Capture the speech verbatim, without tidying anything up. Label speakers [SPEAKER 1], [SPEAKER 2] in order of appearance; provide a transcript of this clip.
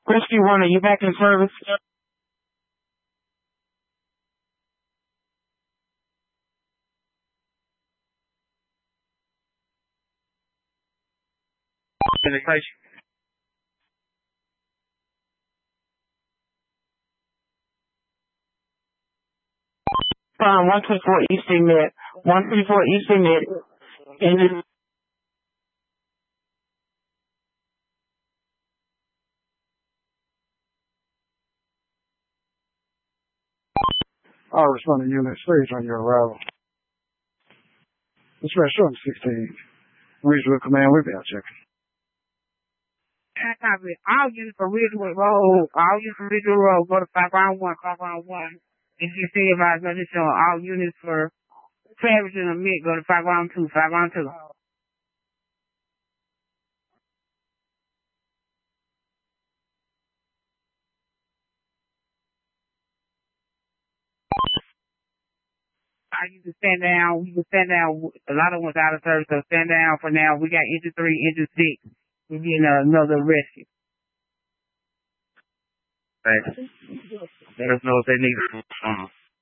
[SPEAKER 1] Rescue one, are you back in service?
[SPEAKER 2] Penetration.
[SPEAKER 1] Um, one two four Eastern Mid. one three four Eastern Mid. And then
[SPEAKER 3] All responding units, please on your arrival. Dispatch seven sixteen. Ridgewood Command, we'll be out checking.
[SPEAKER 4] Copy. All units for Ridgewood Road, all units for Ridgewood Road, go to five round one, call round one. If you see about nothing showing, all units for Travis and Mid, go to five round two, five round two. You can stand down. You can stand down. A lot of ones out of service, so stand down for now. We got engine three, engine six. We're getting another rescue.
[SPEAKER 2] Thanks. Let us know if they need it.